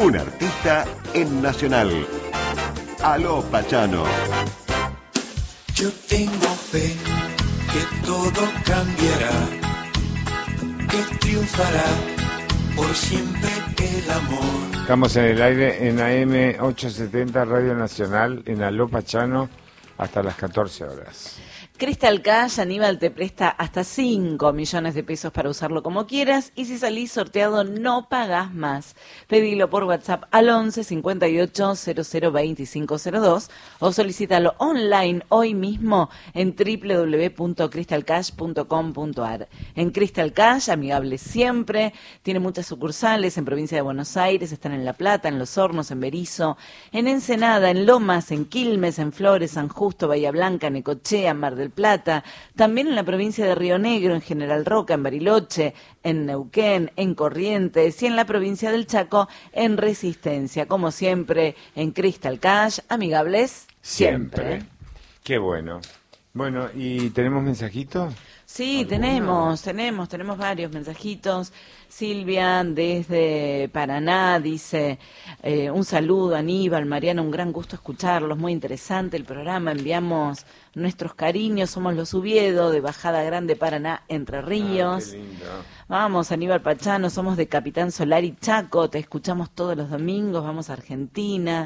Un artista en Nacional. Aló Pachano. Yo tengo fe que todo cambiará, que triunfará por siempre el amor. Estamos en el aire en AM 870 Radio Nacional, en Aló Pachano, hasta las 14 horas. Crystal Cash, Aníbal te presta hasta 5 millones de pesos para usarlo como quieras y si salís sorteado no pagás más. Pedilo por WhatsApp al 11 58 00 2502 o solicítalo online hoy mismo en www.crystalcash.com.ar. En Crystal Cash, amigable siempre, tiene muchas sucursales en provincia de Buenos Aires, están en La Plata, en Los Hornos, en Berisso, en Ensenada, en Lomas, en Quilmes, en Flores, San Justo, Bahía Blanca, Necochea, Mar del Plata, también en la provincia de Río Negro, en General Roca, en Bariloche, en Neuquén, en Corrientes y en la provincia del Chaco, en Resistencia. Como siempre, en Crystal Cash, amigables siempre. Qué bueno. Bueno, ¿y tenemos mensajitos? Sí, tenemos varios mensajitos. Silvia desde Paraná dice, un saludo Aníbal, Mariana, un gran gusto escucharlos, muy interesante el programa, enviamos nuestros cariños, somos los Ubiedo de Bajada Grande, Paraná, Entre Ríos. Qué lindo. Vamos, Aníbal Pachano, somos de Capitán Solari Chaco, te escuchamos todos los domingos, vamos a Argentina.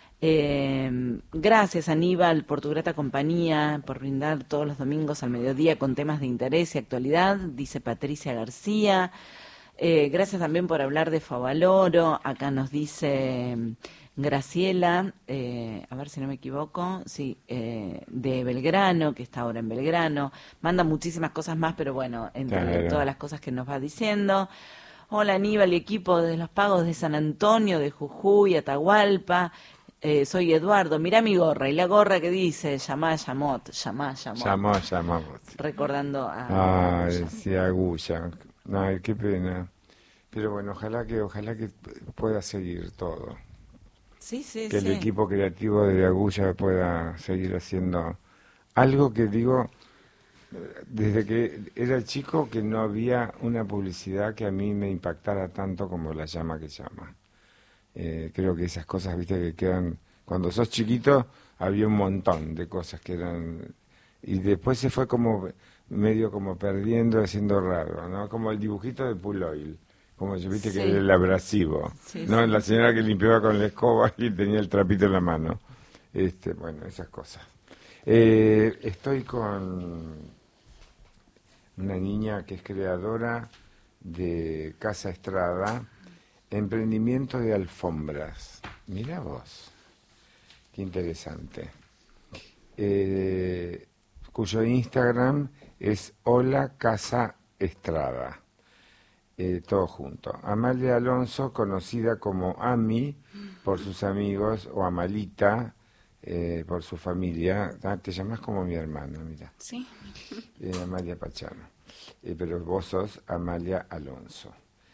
Gracias Aníbal por tu grata compañía, por brindar todos los domingos al mediodía con temas de interés y actualidad, dice Patricia García. Gracias también por hablar de Favaloro. Acá nos dice Graciela, a ver si no me equivoco, sí, de Belgrano, que está ahora en Belgrano. Manda muchísimas cosas más, pero bueno, entre todas las cosas que nos va diciendo. Hola Aníbal y equipo de los pagos de San Antonio, de Jujuy, Atahualpa. Soy Eduardo, mirá mi gorra, y la gorra que dice, llamá, llamot. Recordando a... Ay, sí, Agulla. Ay, qué pena. Pero bueno, ojalá que pueda seguir todo. Sí, sí, que sí. el equipo creativo de Agulla pueda seguir haciendo algo que digo, desde que era chico que no había una publicidad que a mí me impactara tanto como La Llama que Llama. Creo que esas cosas, viste, que quedan... Cuando sos chiquito había un montón de cosas que eran... Y después se fue como medio como perdiendo, haciendo raro, ¿no? Como el dibujito de Puloil, como yo viste que era el abrasivo, sí, ¿no? Sí. La señora que limpiaba con la escoba y tenía el trapito en la mano. Bueno, esas cosas. Estoy con una niña que es creadora de Casa Estrada, emprendimiento de alfombras. Mirá vos, qué interesante. Cuyo Instagram es Hola Casa Estrada, todo junto. Amalia Alonso, conocida como Ami por sus amigos, o Amalita por su familia. Te llamas como mi hermana, mira. Sí. Amalia Pachano. Pero vos sos Amalia Alonso.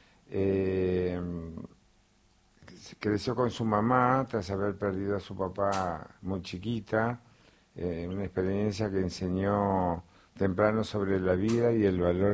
Creció con su mamá tras haber perdido a su papá muy chiquita. Una experiencia que enseñó temprano sobre la vida y el valor